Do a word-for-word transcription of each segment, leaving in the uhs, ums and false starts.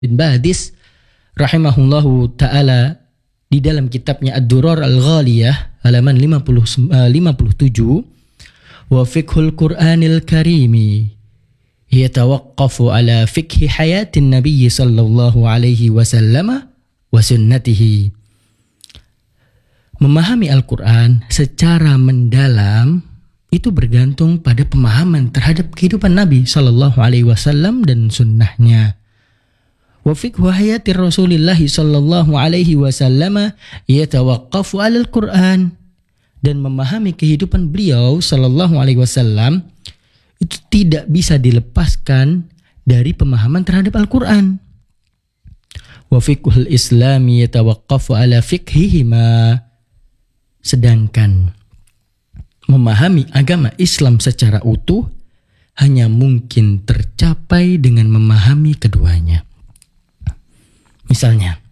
bin Badis rahimahullahu ta'ala di dalam kitabnya Ad-Durar Al-Ghaliyah halaman lima puluh, lima puluh tujuh, wa fiqhul Qur'anil Karimi yatawaqqafu ala fiqhi hayatin Nabi sallallahu alaihi wasallam wa sunnatihi. Memahami Al-Quran secara mendalam itu bergantung pada pemahaman terhadap kehidupan Nabi sallallahu alaihi wasallam dan sunnahnya. Wa fiqhu hayati Rasulillah sallallahu alaihi wasallam yatawaqqafu 'alal Qur'an, dan memahami kehidupan beliau sallallahu alaihi wasallam itu tidak bisa dilepaskan dari pemahaman terhadap Al-Quran. Wa fiqhul Islam yatawaqqafu 'ala fiqhihima, sedangkan memahami agama Islam secara utuh hanya mungkin tercapai dengan memahami keduanya. Misalnya,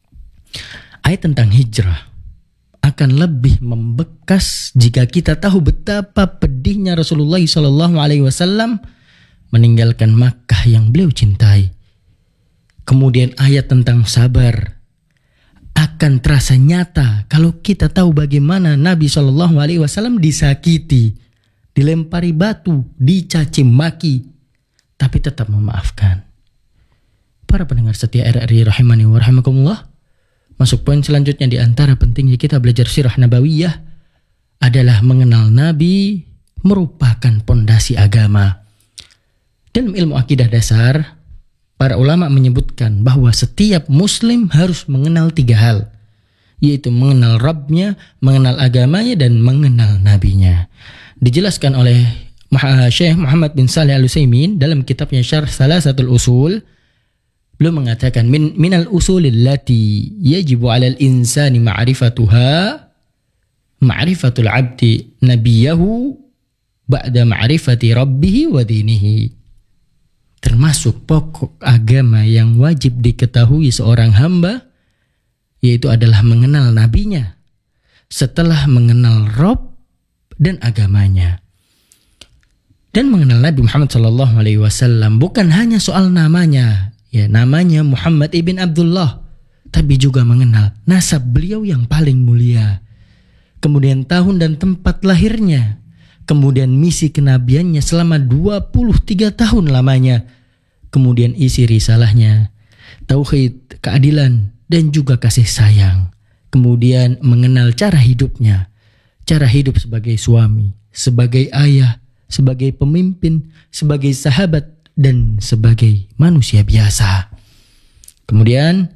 ayat tentang hijrah akan lebih membekas jika kita tahu betapa pedihnya Rasulullah shallallahu alaihi wasallam meninggalkan Makkah yang beliau cintai. Kemudian ayat tentang sabar akan terasa nyata kalau kita tahu bagaimana Nabi shallallahu alaihi wasallam disakiti, dilempari batu, dicaci maki, tapi tetap memaafkan. Para pendengar setia R R I rahimani wa rahimakumullah, masuk poin selanjutnya di antara pentingnya kita belajar sirah nabawiyah adalah mengenal Nabi merupakan pondasi agama. Dalam ilmu akidah dasar, para ulama menyebutkan bahwa setiap muslim harus mengenal tiga hal, yaitu mengenal Rabbnya, mengenal agamanya, dan mengenal nabinya. Dijelaskan oleh Syekh Muhammad bin Shalih Al-Utsaimin dalam kitabnya Syarh Salasatul Usul. Beliau mengatakan min minal usulil lati yajibu 'alal insani ma'rifatuha ma'rifatul 'abdi nabiyahu ba'da ma'rifati rabbih wa dinihi. Termasuk pokok agama yang wajib diketahui seorang hamba yaitu adalah mengenal nabinya setelah mengenal Rabb dan agamanya. Dan mengenal Nabi Muhammad sallallahu alaihi wasallam bukan hanya soal namanya, ya namanya Muhammad ibn Abdullah, tapi juga mengenal nasab beliau yang paling mulia, kemudian tahun dan tempat lahirnya, kemudian misi kenabiannya selama dua puluh tiga tahun lamanya, kemudian isi risalahnya, tauhid, keadilan, dan juga kasih sayang, kemudian mengenal cara hidupnya, cara hidup sebagai suami, sebagai ayah, sebagai pemimpin, sebagai sahabat, dan sebagai manusia biasa. Kemudian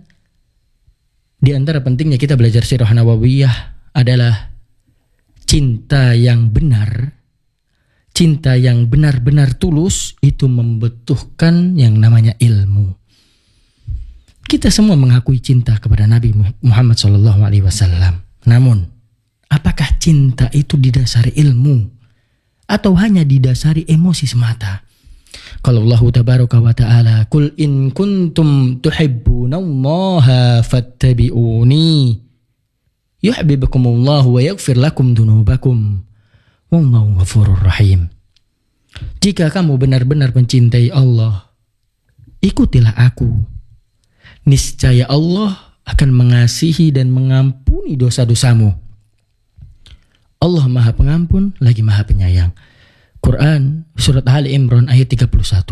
di antara pentingnya kita belajar sirah nabawiyah adalah cinta yang benar. Cinta yang benar-benar tulus itu membutuhkan yang namanya ilmu. Kita semua mengakui cinta kepada Nabi Muhammad shallallahu alaihi wasallam. Namun, apakah cinta itu didasari ilmu atau hanya didasari emosi semata? Kalau Allah tabaraka wa ta'ala, "Qul in kuntum tuhibbunallaha fattabi'uni yuhibbukumullahu wa yaghfir lakum dunubakum wallahu ghafurur rahim." Jika kamu benar-benar mencintai Allah, ikutilah aku. Niscaya Allah akan mengasihi dan mengampuni dosa-dosamu. Allah Maha Pengampun lagi Maha Penyayang. Quran surat Ali Imran ayat tiga puluh satu.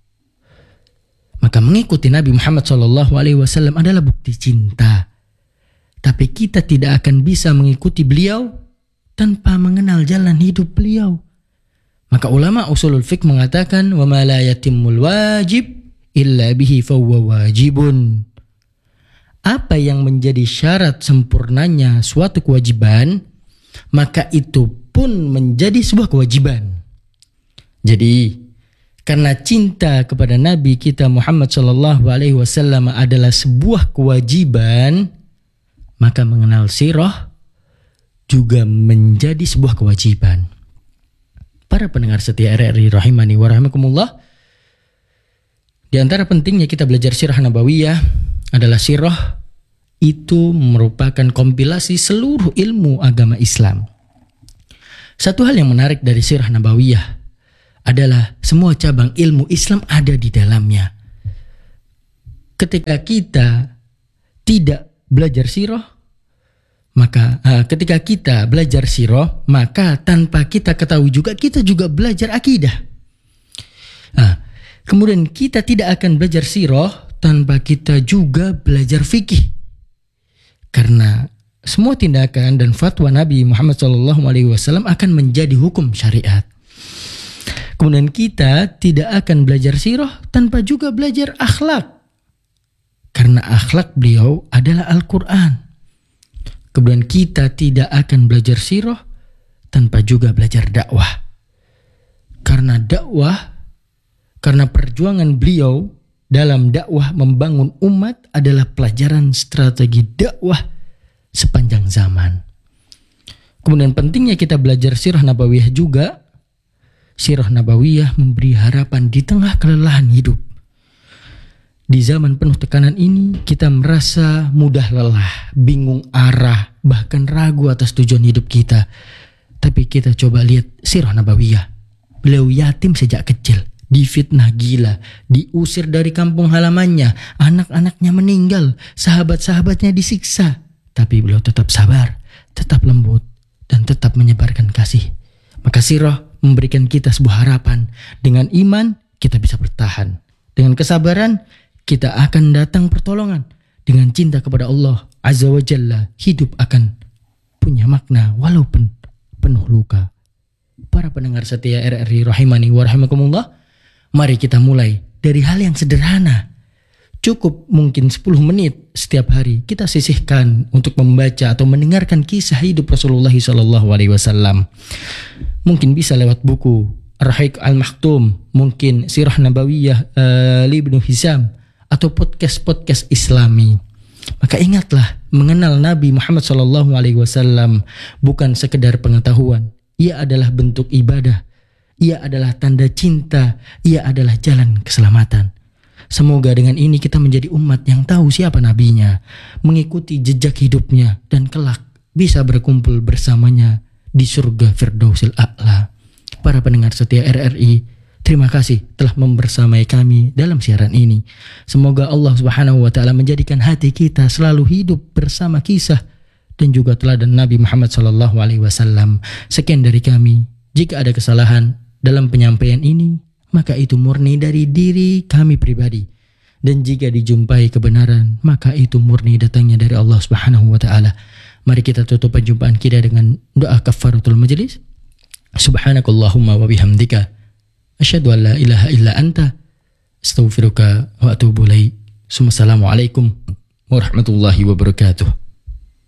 Maka mengikuti Nabi Muhammad shallallahu alaihi wasallam adalah bukti cinta. Tapi kita tidak akan bisa mengikuti beliau tanpa mengenal jalan hidup beliau. Maka ulama usulul fiqh mengatakan wa ma la yatimmul wajib illa bihi fahuwa wajibun. Apa yang menjadi syarat sempurnanya suatu kewajiban, maka itu pun menjadi sebuah kewajiban. Jadi, karena cinta kepada Nabi kita Muhammad shallallahu alaihi wasallam adalah sebuah kewajiban, maka mengenal sirah juga menjadi sebuah kewajiban. Para pendengar setia R R I rahimani wa rahimakumullah, di antara pentingnya kita belajar sirah nabawiyah adalah sirah itu merupakan kompilasi seluruh ilmu agama Islam. Satu hal yang menarik dari sirah nabawiyah adalah semua cabang ilmu Islam ada di dalamnya. ketika kita tidak belajar sirah, maka uh, ketika kita belajar sirah, maka tanpa kita ketahui juga kita juga belajar akidah. Uh, kemudian kita tidak akan belajar sirah tanpa kita juga belajar fikih. Karena semua tindakan dan fatwa Nabi Muhammad shallallahu alaihi wasallam akan menjadi hukum syariat. Kemudian kita tidak akan belajar sirah tanpa juga belajar akhlak. Karena akhlak beliau adalah Al-Quran. Kemudian kita tidak akan belajar sirah tanpa juga belajar dakwah. Karena dakwah, karena perjuangan beliau dalam dakwah membangun umat adalah pelajaran strategi dakwah sepanjang zaman. Kemudian pentingnya kita belajar sirah nabawiyah juga. Sirah nabawiyah memberi harapan di tengah kelelahan hidup. Di zaman penuh tekanan ini, kita merasa mudah lelah, bingung arah, bahkan ragu atas tujuan hidup kita. Tapi kita coba lihat sirah nabawiyah. Beliau yatim sejak kecil, difitnah gila, diusir dari kampung halamannya, anak-anaknya meninggal, sahabat-sahabatnya disiksa. Tapi beliau tetap sabar, tetap lembut, dan tetap menyebarkan kasih. Maka sirah memberikan kita sebuah harapan. Dengan iman, kita bisa bertahan. Dengan kesabaran, kita akan datang pertolongan. Dengan cinta kepada Allah Azza wa Jalla, hidup akan punya makna walaupun penuh luka. Para pendengar setia R R I rahimani wa rahimakumullah, mari kita mulai dari hal yang sederhana. Cukup mungkin sepuluh menit setiap hari kita sisihkan untuk membaca atau mendengarkan kisah hidup Rasulullah shallallahu alaihi wasallam. Mungkin bisa lewat buku Ar-Rahiq Al-Maktum, mungkin Sirah Nabawiyah uh, Ibnu Hisham, atau podcast-podcast Islami. Maka ingatlah, mengenal Nabi Muhammad shallallahu alaihi wasallam bukan sekedar pengetahuan. Ia adalah bentuk ibadah. Ia adalah tanda cinta. Ia adalah jalan keselamatan. Semoga dengan ini kita menjadi umat yang tahu siapa nabinya, mengikuti jejak hidupnya, dan kelak bisa berkumpul bersamanya di surga Firdausil A'la. Para pendengar setia R R I, terima kasih telah membersamai kami dalam siaran ini. Semoga Allah Subhanahu wa taala menjadikan hati kita selalu hidup bersama kisah dan juga teladan Nabi Muhammad sallallahu alaihi wasallam. Sekian dari kami. Jika ada kesalahan dalam penyampaian ini, maka itu murni dari diri kami pribadi. Dan jika dijumpai kebenaran, maka itu murni datangnya dari Allah Subhanahu wa taala. Mari kita tutup perjumpaan kita dengan doa kafaratul majlis. Subhanakallahumma wa bihamdika asyhadu an la ilaha illa anta astaghfiruka wa atubu ilaik. Assalamualaikum warahmatullahi wabarakatuh.